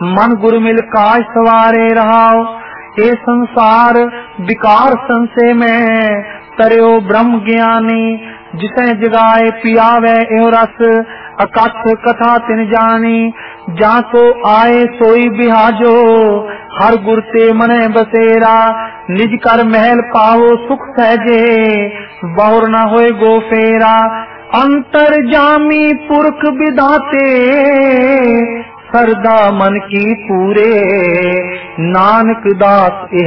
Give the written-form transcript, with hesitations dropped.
मन गुरु मिल काज सवारे रहाओ। ये संसार विकार संशय में तरयो ब्रह्म ज्ञानी। जिसे जगाए पियावे एहो रस अकथ कथा तिन जानी। जा तो आए सोई बिहाजो हर गुर ते मने बसेरा। निज कर महल पाओ सुख सहजे बहुर न होए गो फेरा। अंतर जामी पुरख विधाते सरदा मन की पूरे। नानक दास